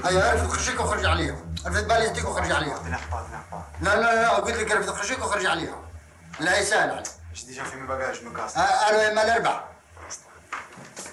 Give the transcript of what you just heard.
هيا عرفت تخشيك وخرجي عليها، عرفت باليزتك وخرجي عليها. لا لا لا قلت لك عرفت تخشيك وخرجي عليها. لا هي سهلة. مش ديجا في مي باجاج مكاسر. انا ما الاربع.